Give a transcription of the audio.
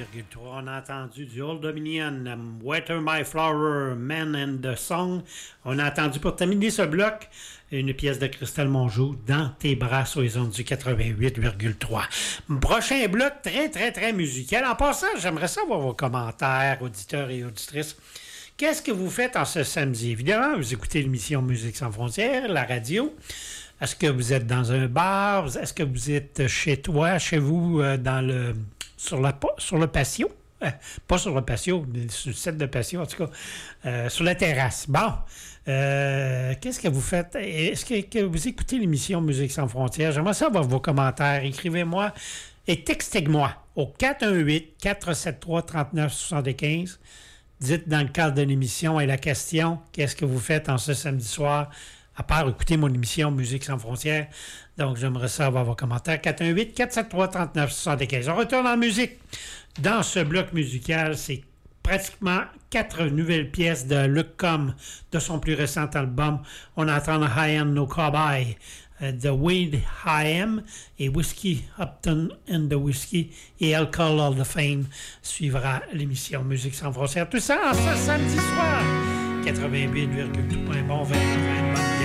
88,3. On a entendu du Old Dominion, Water My Flower, Man and the Song. On a entendu pour terminer ce bloc une pièce de Christelle Mongeau, Dans tes bras sur les ondes du 88,3. Prochain bloc très, très, très musical. En passant, j'aimerais savoir vos commentaires, auditeurs et auditrices. Qu'est-ce que vous faites en ce samedi? Évidemment, vous écoutez l'émission Musique sans frontières, la radio. Est-ce que vous êtes dans un bar? Est-ce que vous êtes chez toi, chez vous, sur le patio? Pas sur le patio, mais sur le set de patio, en tout cas. Sur la terrasse. Bon. Qu'est-ce que vous faites? Est-ce que vous écoutez l'émission Musique sans frontières? J'aimerais savoir vos commentaires. Écrivez-moi et textez-moi au 418-473-3975. Dites dans le cadre de l'émission et la question, qu'est-ce que vous faites en ce samedi soir? À part écouter mon émission Musique sans frontières. Donc, j'aimerais savoir vos commentaires. 418-473-3975. On retourne en musique. Dans ce bloc musical, c'est pratiquement 4 nouvelles pièces de Luke Combs, de son plus récent album. On entend High Am No Cowboy, The Wade I Am et Whiskey Upton and the Whiskey et Alcohol Hall of Fame. Suivra l'émission Musique sans frontières. Tout ça en ce samedi soir. 88,2. Bon 20.